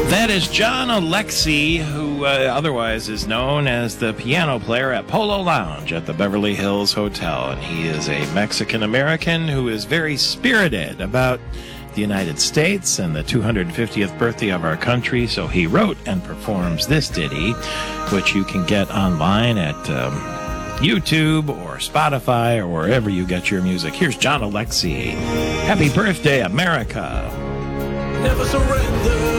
That is John Alexi, who otherwise is known as the piano player at Polo Lounge at the Beverly Hills Hotel. And he is a Mexican-American who is very spirited about the United States and the 250th birthday of our country. So he wrote and performs this ditty, which you can get online at YouTube or Spotify or wherever you get your music. Here's John Alexi. Happy birthday, America. Never surrender.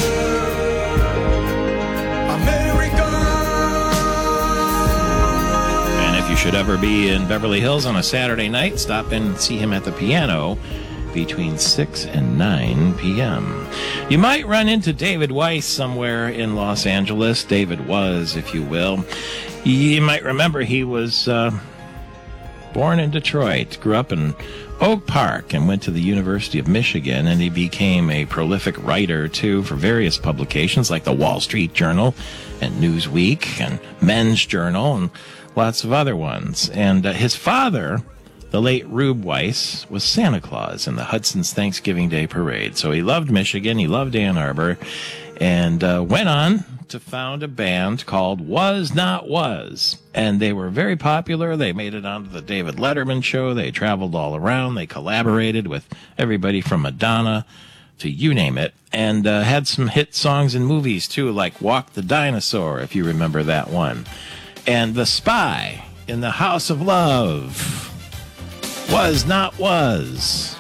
If you should ever be in Beverly Hills on a Saturday night, stop in and see him at the piano between 6 and 9 p.m. You might run into David Weiss somewhere in Los Angeles. David was, if you will. You might remember he was born in Detroit, grew up in Oak Park, and went to the University of Michigan, and he became a prolific writer, too, for various publications like the Wall Street Journal and Newsweek and Men's Journal and lots of other ones. And his father, the late Rube Weiss, was Santa Claus in the Hudson's Thanksgiving Day Parade. So he loved Michigan, he loved Ann Arbor, and went on to found a band called Was Not Was. And they were very popular. They made it onto the David Letterman show. They traveled all around. They collaborated with everybody from Madonna to you name it, and had some hit songs in movies, too, like Walk the Dinosaur, if you remember that one. And The Spy in the House of Love. Was Not Was.